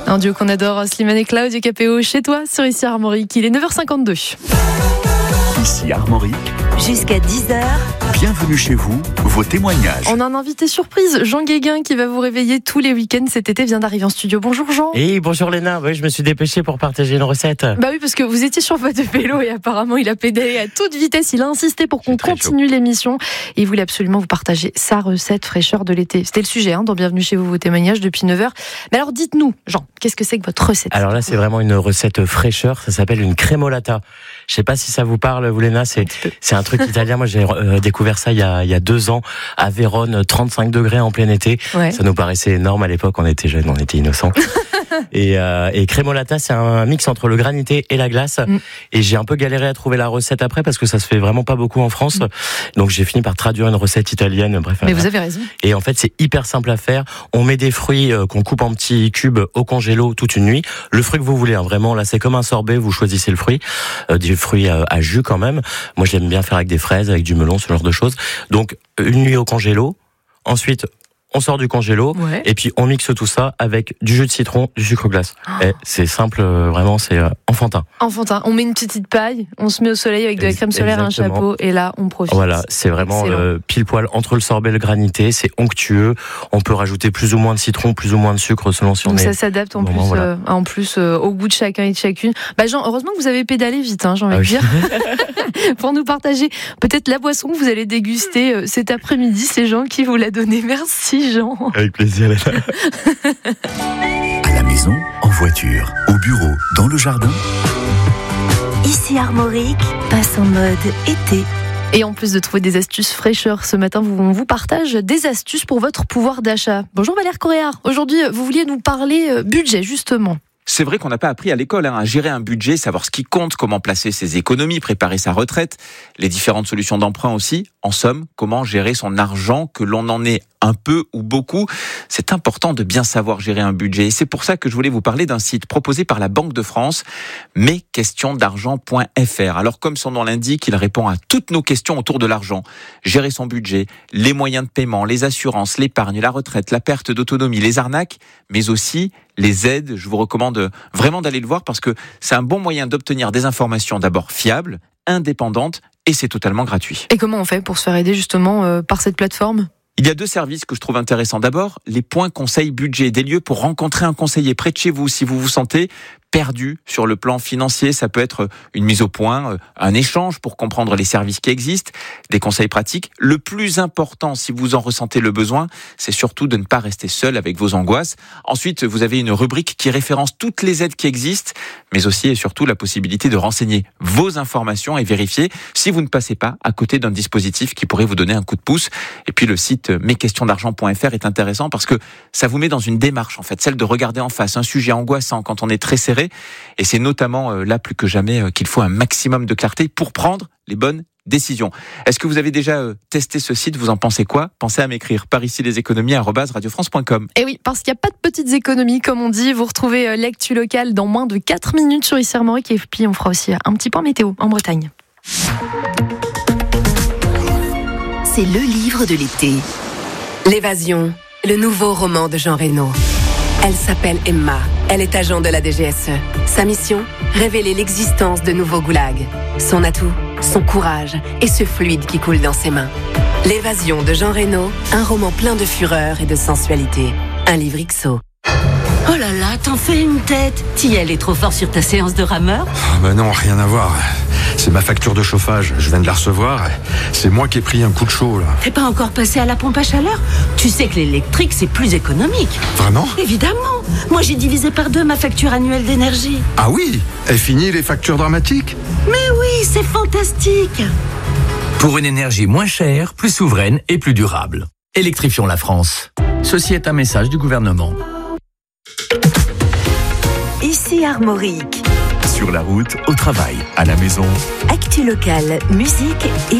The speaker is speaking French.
Un duo qu'on adore, Slimane et Claudio Capéo, chez toi, sur Ici Armorique. Il est 9h52. Ici Armorique. Jusqu'à 10h. Bienvenue chez vous, vos témoignages. On a un invité surprise, Jean Guéguin, qui va vous réveiller tous les week-ends cet été, vient d'arriver en studio. Bonjour Jean. Et bonjour Léna, oui, je me suis dépêché pour partager une recette. Bah oui, parce que vous étiez sur votre vélo et apparemment il a pédalé à toute vitesse. Il a insisté pour qu'on continue l'émission. Et il voulait absolument vous partager sa recette fraîcheur de l'été. C'était le sujet dans Bienvenue chez vous, vos témoignages depuis 9h. Mais alors dites-nous, Jean, qu'est-ce que c'est que votre recette? Alors là, c'est vraiment une recette fraîcheur. Ça s'appelle une crémolata. Je sais pas si ça vous parle, vous Léna. C'est un truc italien. Moi, j'ai découvert ça il y a 2 ans à Vérone, 35 degrés en plein été. Ouais. Ça nous paraissait énorme à l'époque. On était jeunes, on était innocents. Et crémolata, c'est un mix entre le granité et la glace. Et j'ai un peu galéré à trouver la recette après parce que ça se fait vraiment pas beaucoup en France. Donc j'ai fini par traduire une recette italienne. Bref. Mais vous avez raison. Et en fait, c'est hyper simple à faire. On met des fruits qu'on coupe en petits cubes au congélo toute une nuit. Le fruit que vous voulez, vraiment. Là, c'est comme un sorbet. Vous choisissez le fruit. Des fruits à jus quand même. Moi, je l'aime bien faire avec des fraises, avec du melon, ce genre de choses. Donc, une nuit au congélo. Ensuite, on sort du congélo et puis on mixe tout ça avec du jus de citron, du sucre glace. Et c'est simple, vraiment, c'est enfantin. Enfantin. On met une petite paille, on se met au soleil avec de la crème solaire et un chapeau et là on profite. Voilà, c'est vraiment pile poil entre le sorbet et le granité. C'est onctueux. On peut rajouter plus ou moins de citron, plus ou moins de sucre selon si on est. Ça s'adapte en plus au goût de chacun et de chacune. Bah Jean, heureusement que vous avez pédalé vite, j'ai envie de dire, pour nous partager peut-être la boisson que vous allez déguster cet après-midi. C'est Jean qui vous l'a donné. Merci. Jean. Avec plaisir. À la maison, en voiture, au bureau, dans le jardin. Ici Armorique passe en mode été. Et en plus de trouver des astuces fraîcheurs, ce matin, on vous partage des astuces pour votre pouvoir d'achat. Bonjour Valère Coréard. Aujourd'hui, vous vouliez nous parler budget, justement. C'est vrai qu'on n'a pas appris à l'école à gérer un budget, savoir ce qui compte, comment placer ses économies, préparer sa retraite, les différentes solutions d'emprunt aussi. En somme, comment gérer son argent, que l'on en ait un peu ou beaucoup. C'est important de bien savoir gérer un budget. Et c'est pour ça que je voulais vous parler d'un site proposé par la Banque de France, mesquestionsdargent.fr. Alors, comme son nom l'indique, il répond à toutes nos questions autour de l'argent. Gérer son budget, les moyens de paiement, les assurances, l'épargne, la retraite, la perte d'autonomie, les arnaques, mais aussi les aides. Je vous recommande vraiment d'aller le voir parce que c'est un bon moyen d'obtenir des informations d'abord fiables, indépendantes et c'est totalement gratuit. Et comment on fait pour se faire aider justement par cette plateforme ? Il y a 2 services que je trouve intéressants. D'abord, les points conseils budget, des lieux pour rencontrer un conseiller près de chez vous si vous vous sentez perdu sur le plan financier. Ça peut être une mise au point, un échange pour comprendre les services qui existent, des conseils pratiques. Le plus important, si vous en ressentez le besoin, c'est surtout de ne pas rester seul avec vos angoisses. Ensuite, vous avez une rubrique qui référence toutes les aides qui existent, mais aussi et surtout la possibilité de renseigner vos informations et vérifier si vous ne passez pas à côté d'un dispositif qui pourrait vous donner un coup de pouce. Et puis le site mesquestionsdargent.fr est intéressant parce que ça vous met dans une démarche, en fait, celle de regarder en face un sujet angoissant quand on est très serré. Et c'est notamment là plus que jamais qu'il faut un maximum de clarté pour prendre les bonnes décisions. Est-ce que vous avez déjà testé ce site ? Vous en pensez quoi ? Pensez à m'écrire par ici leséconomies@radiofrance.com. Et oui, parce qu'il n'y a pas de petites économies, comme on dit. Vous retrouvez l'actu locale dans moins de 4 minutes sur Ici Armorique. Et puis on fera aussi un petit point météo en Bretagne. C'est le livre de l'été. L'évasion, le nouveau roman de Jean Reno. Elle s'appelle Emma. Elle est agent de la DGSE. Sa mission ? Révéler l'existence de nouveaux goulags. Son atout ? Son courage et ce fluide qui coule dans ses mains. L'évasion de Jean Reno, un roman plein de fureur et de sensualité. Un livre XO. Oh là là, t'en fais une tête. Thiel est trop fort sur ta séance de rameur ? Bah non, rien à voir. C'est ma facture de chauffage, je viens de la recevoir. C'est moi qui ai pris un coup de chaud là. T'es pas encore passé à la pompe à chaleur ? Tu sais que l'électrique c'est plus économique. Vraiment ? Évidemment. Moi j'ai divisé par 2 ma facture annuelle d'énergie. Ah oui ? Est fini les factures dramatiques ? Mais oui, c'est fantastique. Pour une énergie moins chère, plus souveraine et plus durable. Électrifions la France. Ceci est un message du gouvernement. Ici Armorique. Sur la route, au travail, à la maison. Actu locale, musique et